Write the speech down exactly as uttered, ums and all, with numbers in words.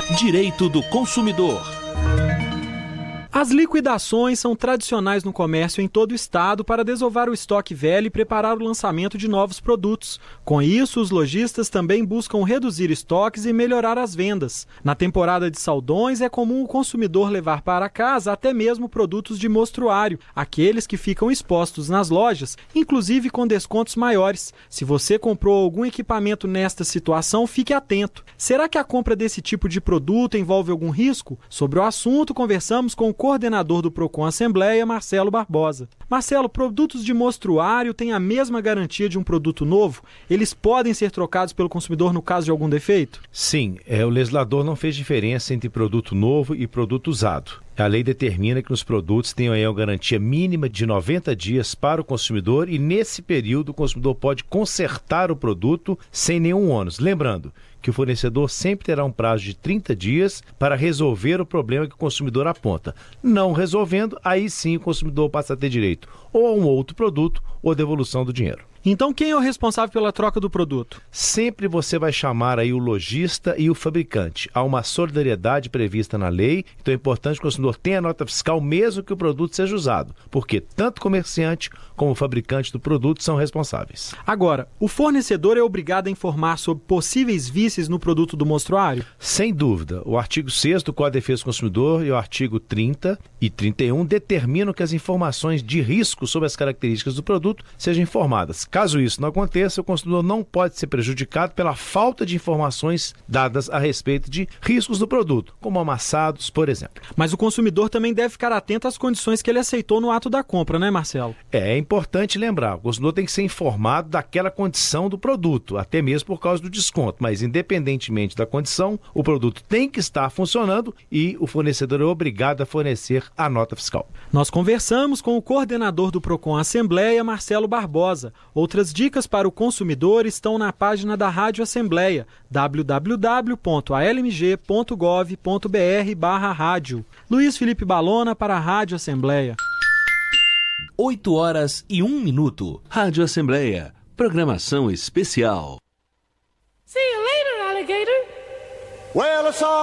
Direito do consumidor. As liquidações são tradicionais no comércio em todo o estado para desovar o estoque velho e preparar o lançamento de novos produtos. Com isso, os lojistas também buscam reduzir estoques e melhorar as vendas. Na temporada de saldões, é comum o consumidor levar para casa até mesmo produtos de mostruário, aqueles que ficam expostos nas lojas, inclusive com descontos maiores. Se você comprou algum equipamento nesta situação, fique atento. Será que a compra desse tipo de produto envolve algum risco? Sobre o assunto, conversamos com o coordenador do Procon Assembleia, Marcelo Barbosa. Marcelo, produtos de mostruário têm a mesma garantia de um produto novo? Eles podem ser trocados pelo consumidor no caso de algum defeito? Sim, é, o legislador não fez diferença entre produto novo e produto usado. A lei determina que os produtos tenham aí uma garantia mínima de noventa dias para o consumidor e nesse período o consumidor pode consertar o produto sem nenhum ônus. Lembrando que o fornecedor sempre terá um prazo de trinta dias para resolver o problema que o consumidor aponta. Não resolvendo, aí sim o consumidor passa a ter direito ou a um outro produto ou a devolução do dinheiro. Então quem é o responsável pela troca do produto? Sempre você vai chamar aí o lojista e o fabricante. Há uma solidariedade prevista na lei, então é importante que o consumidor tenha nota fiscal mesmo que o produto seja usado, porque tanto o comerciante como o fabricante do produto são responsáveis. Agora, o fornecedor é obrigado a informar sobre possíveis vícios no produto do mostruário? Sem dúvida. O artigo sexto do Código de Defesa do Consumidor e o artigo trinta e trinta e um determinam que as informações de risco sobre as características do produto sejam informadas. Caso isso não aconteça, o consumidor não pode ser prejudicado pela falta de informações dadas a respeito de riscos do produto, como amassados, por exemplo. Mas o consumidor também deve ficar atento às condições que ele aceitou no ato da compra, né, Marcelo? É, é importante lembrar, o consumidor tem que ser informado daquela condição do produto, até mesmo por causa do desconto, mas independentemente da condição, o produto tem que estar funcionando e o fornecedor é obrigado a fornecer a nota fiscal. Nós conversamos com o coordenador do Procon Assembleia, Marcelo Barbosa. Outras dicas para o consumidor estão na página da Rádio Assembleia, w w w ponto a l m g ponto gov ponto b r barra rádio. Luiz Felipe Balona para a Rádio Assembleia. oito horas e um minuto. Rádio Assembleia. Programação especial. See you later, alligator. Well, it's all